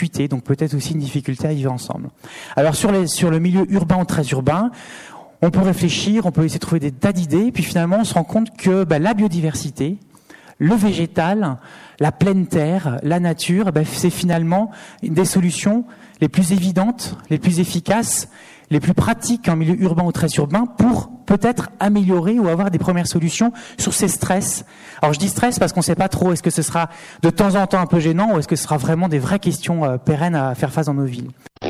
promiscuité, donc peut-être aussi une difficulté à vivre ensemble. Alors sur le milieu urbain ou très urbain, on peut réfléchir, on peut essayer de trouver des tas d'idées, puis finalement on se rend compte que la biodiversité, le végétal, la pleine terre, la nature, c'est finalement des solutions les plus évidentes, les plus efficaces, les plus pratiques en milieu urbain ou très urbain pour peut-être améliorer ou avoir des premières solutions sur ces stress. Alors je dis stress parce qu'on ne sait pas trop, est-ce que ce sera de temps en temps un peu gênant ou est-ce que ce sera vraiment des vraies questions pérennes à faire face dans nos villes.